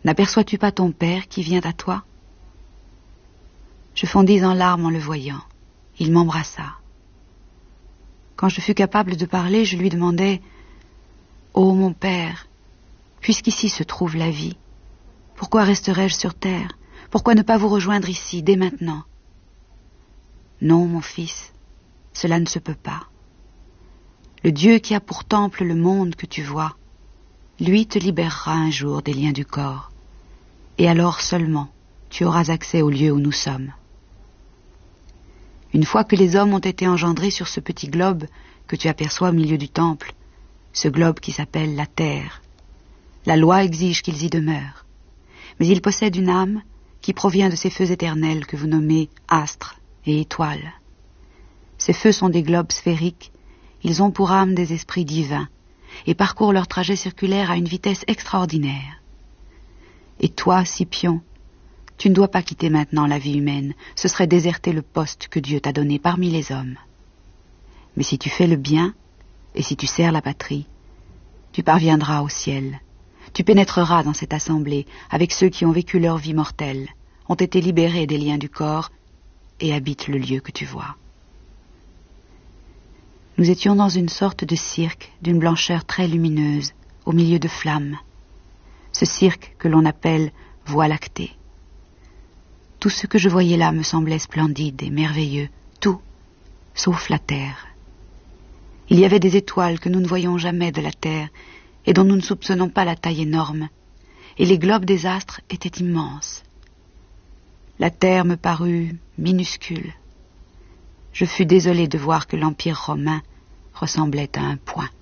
N'aperçois-tu pas ton père qui vient à toi? Je fondis en larmes en le voyant. Il m'embrassa. Quand je fus capable de parler, je lui demandai « Ô mon père, puisqu'ici se trouve la vie, pourquoi resterai-je sur terre? Pourquoi ne pas vous rejoindre ici, dès maintenant ?»« Non, mon fils, cela ne se peut pas. Le Dieu qui a pour temple le monde que tu vois, lui te libérera un jour des liens du corps, et alors seulement tu auras accès au lieu où nous sommes. Une fois que les hommes ont été engendrés sur ce petit globe que tu aperçois au milieu du temple, ce globe qui s'appelle la terre, la loi exige qu'ils y demeurent, mais ils possèdent une âme qui provient de ces feux éternels que vous nommez astres et étoiles. Ces feux sont des globes sphériques, ils ont pour âme des esprits divins et parcourent leur trajet circulaire à une vitesse extraordinaire. Et toi, Scipion, tu ne dois pas quitter maintenant la vie humaine, ce serait déserter le poste que Dieu t'a donné parmi les hommes. Mais si tu fais le bien, et si tu sers la patrie, tu parviendras au ciel. Tu pénétreras dans cette assemblée avec ceux qui ont vécu leur vie mortelle, ont été libérés des liens du corps et habitent le lieu que tu vois. Nous étions dans une sorte de cirque d'une blancheur très lumineuse, au milieu de flammes. Ce cirque que l'on appelle Voie lactée. Tout ce que je voyais là me semblait splendide et merveilleux, tout, sauf la terre. Il y avait des étoiles que nous ne voyons jamais de la terre et dont nous ne soupçonnons pas la taille énorme, et les globes des astres étaient immenses. La terre me parut minuscule. Je fus désolé de voir que l'Empire romain ressemblait à un point.